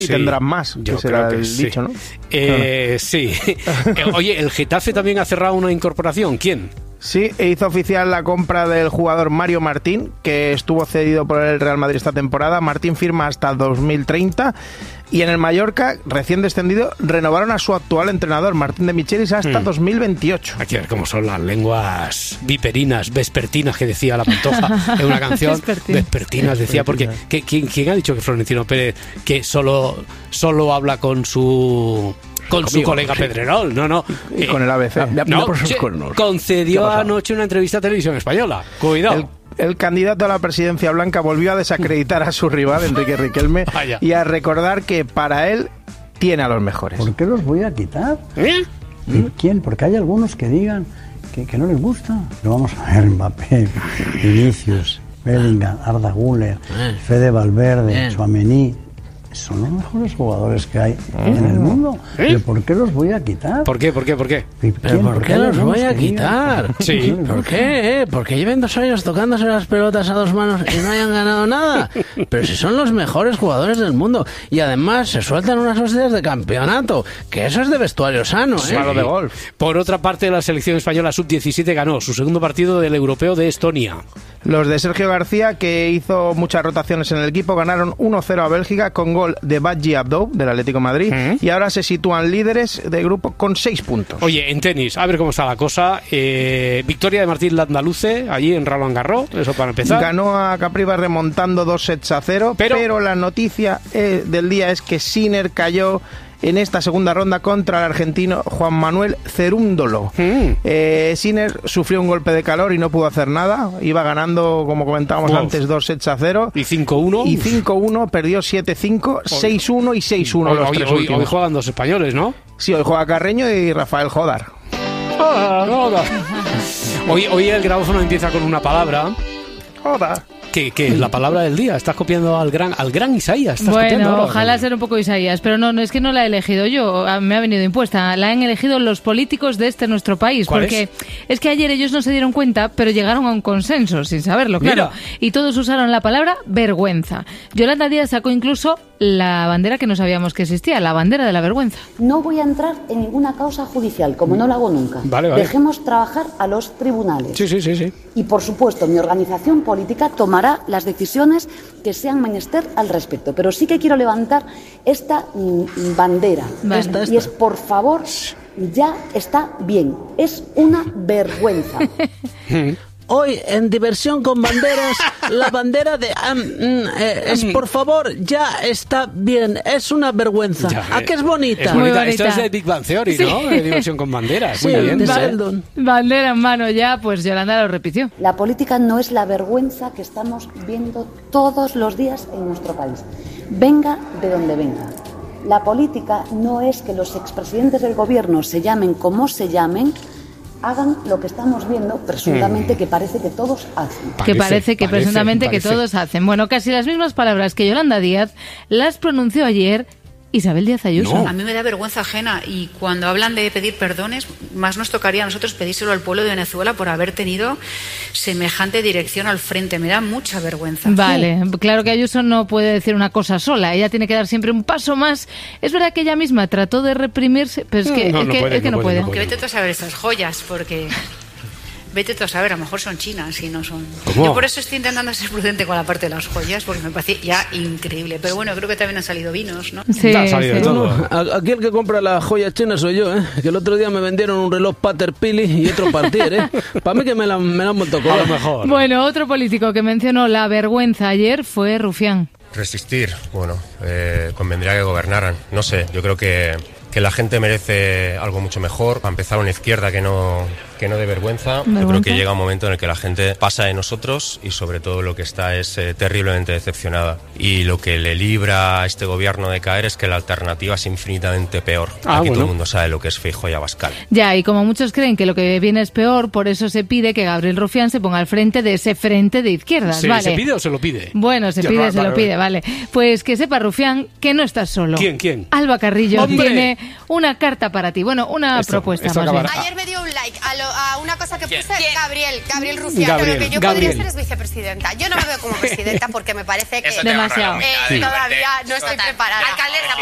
Y tendrán más, yo que será creo que el sí. dicho, ¿no? Sí. Oye, ¿el Getafe también ha cerrado una incorporación? ¿Quién? Sí, hizo oficial la compra del jugador Mario Martín, que estuvo cedido por el Real Madrid esta temporada. Martín firma hasta 2030. Y en el Mallorca, recién descendido, renovaron a su actual entrenador, Martín de Michelis, hasta 2028. Hay que ver cómo son las lenguas viperinas, vespertinas, que decía la Pantoja en una canción. Vespertinas, decía, porque ¿quién ha dicho que Florentino Pérez que solo habla con su colega Pedrerol? No. Y con el ABC. Concedió anoche una entrevista a Televisión Española. Cuidado. El candidato a la presidencia blanca volvió a desacreditar a su rival, Enrique Riquelme, y a recordar que para él tiene a los mejores. ¿Por qué los voy a quitar? ¿Quién? Porque hay algunos que digan que no les gusta. Pero vamos a ver, Mbappé, Vinicius, Bellingham, Arda Güler, Fede Valverde, Tchouaméni. Son los mejores jugadores que hay en el mundo. ¿Pero por qué los voy a quitar? ¿Por qué? ¿Por qué los voy a quitar? Sí. ¿Por qué? Porque lleven 2 años tocándose las pelotas a 2 manos y no hayan ganado nada. Pero si son los mejores jugadores del mundo. Y además se sueltan unas hostias de campeonato. Que eso es de vestuario sano, ¿eh? Malo de golf. Por otra parte, la selección española sub-17 ganó su segundo partido del Europeo de Estonia. Los de Sergio García, que hizo muchas rotaciones en el equipo, ganaron 1-0 a Bélgica con gol de Badji Abdou, del Atlético de Madrid, y ahora se sitúan líderes de grupo con 6 puntos. Oye, en tenis, a ver cómo está la cosa. Victoria de Martín Landaluce, allí en Roland Garros, eso para empezar. Ganó a Capriva remontando 2-0, pero la noticia del día es que Sinner cayó en esta segunda ronda contra el argentino Juan Manuel Cerúndolo. Sinner sufrió un golpe de calor y no pudo hacer nada. Iba ganando, como comentábamos antes, 2-0. ¿Y 5-1? Y 5-1, perdió 7-5, 6-1 y 6-1 los tres últimos. Hoy juegan 2 españoles, ¿no? Sí, hoy juega Carreño y Rafael Jodar. Hoy el grabófono empieza con una palabra. Jodar. Que es la palabra del día. Estás copiando al gran Isaías. Bueno, ojalá ser un poco Isaías, pero no, es que no la he elegido yo, me ha venido impuesta. La han elegido los políticos de nuestro país. Porque es que ayer ellos no se dieron cuenta, pero llegaron a un consenso, sin saberlo, claro. Y todos usaron la palabra vergüenza. Yolanda Díaz sacó incluso la bandera que no sabíamos que existía, la bandera de la vergüenza. No voy a entrar en ninguna causa judicial, como no lo hago nunca. Vale. Dejemos trabajar a los tribunales. Sí. Y, por supuesto, mi organización política tomará las decisiones que sean menester al respecto. Pero sí que quiero levantar esta bandera. Y es, por favor, ya está bien. Es una vergüenza. Hoy, en Diversión con Banderas, la bandera de... es, por favor, ya está bien. Es una vergüenza. ¿A qué es bonita? Es bonita. Esto es de Big Bang Theory, ¿no? De Diversión con Banderas. Sí, muy bien. De Sheldon. Bandera en mano ya, pues Yolanda lo repitió. La política no es la vergüenza que estamos viendo todos los días en nuestro país. Venga de donde venga. La política no es que los expresidentes del gobierno se llamen como se llamen, hagan lo que estamos viendo, presuntamente, que parece que todos hacen. Que todos hacen. Bueno, casi las mismas palabras que Yolanda Díaz las pronunció ayer Isabel Díaz Ayuso. No. A mí me da vergüenza ajena, y cuando hablan de pedir perdones, más nos tocaría a nosotros pedírselo al pueblo de Venezuela por haber tenido semejante dirección al frente. Me da mucha vergüenza. Vale, claro que Ayuso no puede decir una cosa sola, ella tiene que dar siempre un paso más. Es verdad que ella misma trató de reprimirse, pero es que no puede. Que vete tú a saber estas joyas, porque... Vete tú a saber, a lo mejor son chinas y no son... ¿Cómo? Yo por eso estoy intentando ser prudente con la parte de las joyas, porque me parece ya increíble. Pero bueno, creo que también han salido vinos, ¿no? Sí, ha salido de todo. Aquí el que compra las joyas chinas soy yo, ¿eh? Que el otro día me vendieron un reloj Pater Pili y otro Partier, ¿eh? Para mí que me la han vuelto a lo mejor. Bueno, otro político que mencionó la vergüenza ayer fue Rufián. Resistir, bueno, convendría que gobernaran. No sé, yo creo que la gente merece algo mucho mejor. Para empezar, una izquierda que no dé vergüenza. Yo creo que llega un momento en el que la gente pasa de nosotros y sobre todo lo que está es terriblemente decepcionada. Y lo que le libra a este gobierno de caer es que la alternativa es infinitamente peor. Aquí todo el mundo sabe lo que es Feijóo y Abascal. Ya, y como muchos creen que lo que viene es peor, por eso se pide que Gabriel Rufián se ponga al frente de ese frente de izquierdas, ¿Sí, ¿vale? ¿Se pide o se lo pide? Bueno, se lo pide, vale. Pues que sepa Rufián que no estás solo. ¿Quién? Alba Carrillo ¡Hombre! tiene una carta para ti. Bueno, una propuesta más bien. Ayer me dio un like like a una cosa que puse Gabriel Rufián. Lo que yo podría ser es vicepresidenta. Yo no me veo como presidenta porque me parece que demasiado. Todavía no estoy preparada. Alcaldesa,